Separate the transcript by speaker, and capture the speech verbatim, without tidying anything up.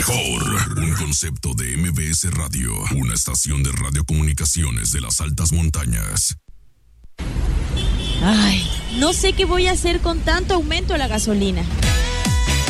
Speaker 1: mejor. Un concepto de M B S Radio, una estación de radiocomunicaciones de las altas montañas.
Speaker 2: Ay, no sé qué voy a hacer con tanto aumento a la gasolina.